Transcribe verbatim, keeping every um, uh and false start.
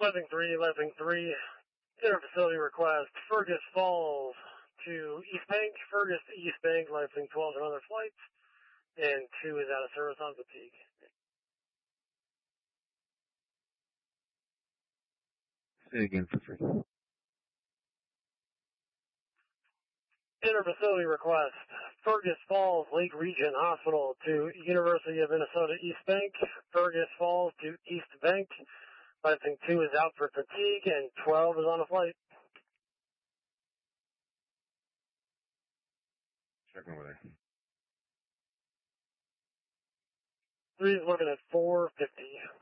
Lifting three, lifting three. Inter-facility request. Fergus Falls to East Bank. Fergus to East Bank, lifting twelve and other flights. And two is out of service on fatigue. Say again for free. Inter-facility request. Fergus Falls Lake Region Hospital to University of Minnesota East Bank. Fergus Falls to East Bank. Lifting two is out for fatigue and twelve is on a flight. Check over there. Three is looking at four fifty.